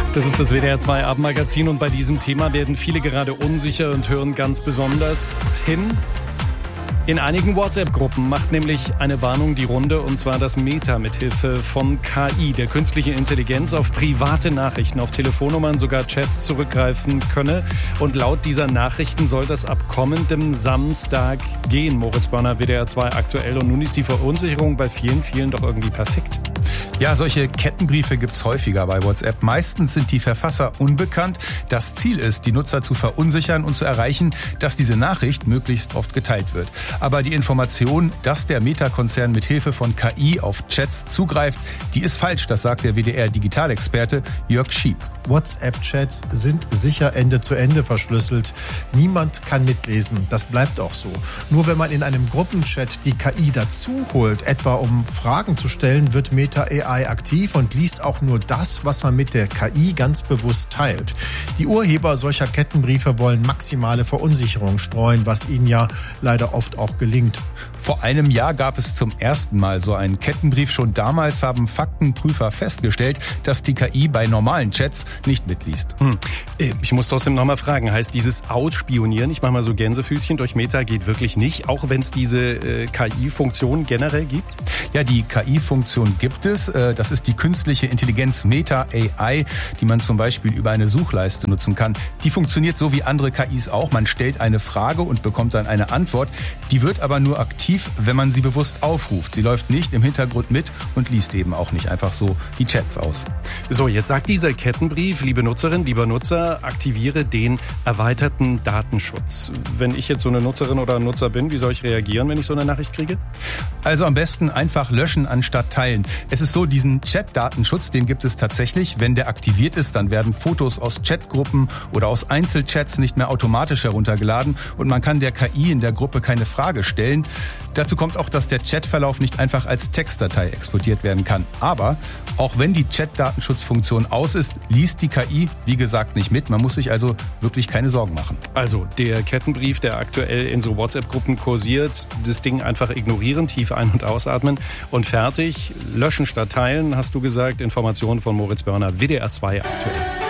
Das ist das WDR 2 Abendmagazin und bei diesem Thema werden viele gerade unsicher und hören ganz besonders hin. In einigen WhatsApp-Gruppen macht nämlich eine Warnung die Runde, und zwar, dass Meta mithilfe von KI, der künstlichen Intelligenz, auf private Nachrichten, auf Telefonnummern, sogar Chats zurückgreifen könne. Und laut dieser Nachrichten soll das ab kommendem Samstag gehen. Moritz Börner, WDR 2 aktuell. Und nun ist die Verunsicherung bei vielen doch irgendwie perfekt. Ja, solche Kettenbriefe gibt's häufiger bei WhatsApp. Meistens sind die Verfasser unbekannt. Das Ziel ist, die Nutzer zu verunsichern und zu erreichen, dass diese Nachricht möglichst oft geteilt wird. Aber die Information, dass der Meta-Konzern mit Hilfe von KI auf Chats zugreift, die ist falsch, das sagt der WDR-Digitalexperte Jörg Schieb. WhatsApp-Chats sind sicher Ende zu Ende verschlüsselt. Niemand kann mitlesen, das bleibt auch so. Nur wenn man in einem Gruppenchat die KI dazu holt, etwa um Fragen zu stellen, wird Meta AI aktiv und liest auch nur das, was man mit der KI ganz bewusst teilt. Die Urheber solcher Kettenbriefe wollen maximale Verunsicherung streuen, was ihnen ja leider oft auch gelingt. Vor einem Jahr gab es zum ersten Mal so einen Kettenbrief. Schon damals haben Faktenprüfer festgestellt, dass die KI bei normalen Chats nicht mitliest. Ich muss trotzdem noch mal fragen, heißt dieses Ausspionieren, ich mache mal so Gänsefüßchen, durch Meta geht wirklich nicht, auch wenn es diese KI-Funktion generell gibt? Ja, die KI-Funktion gibt es. Das ist die künstliche Intelligenz Meta AI, die man zum Beispiel über eine Suchleiste nutzen kann. Die funktioniert so wie andere KIs auch. Man stellt eine Frage und bekommt dann eine Antwort. Die wird aber nur aktiv, wenn man sie bewusst aufruft. Sie läuft nicht im Hintergrund mit und liest eben auch nicht einfach so die Chats aus. So, jetzt sagt dieser Kettenbrief, liebe Nutzerin, lieber Nutzer, aktiviere den erweiterten Datenschutz. Wenn ich jetzt so eine Nutzerin oder ein Nutzer bin, wie soll ich reagieren, wenn ich so eine Nachricht kriege? Also am besten einfach löschen anstatt teilen. Es ist so, diesen Chat-Datenschutz, den gibt es tatsächlich. Wenn der aktiviert ist, dann werden Fotos aus Chatgruppen oder aus Einzelchats nicht mehr automatisch heruntergeladen und man kann der KI in der Gruppe keine Frage stellen. Dazu kommt auch, dass der Chatverlauf nicht einfach als Textdatei exportiert werden kann. Aber auch wenn die Chat-Datenschutzfunktion aus ist, liest die KI, wie gesagt, nicht mit. Man muss sich also wirklich keine Sorgen machen. Also der Kettenbrief, der aktuell in so WhatsApp-Gruppen kursiert, das Ding einfach ignorieren, tief ein- und ausatmen und fertig. Löschen statt teilen, hast du gesagt. Informationen von Moritz Börner, WDR 2 aktuell.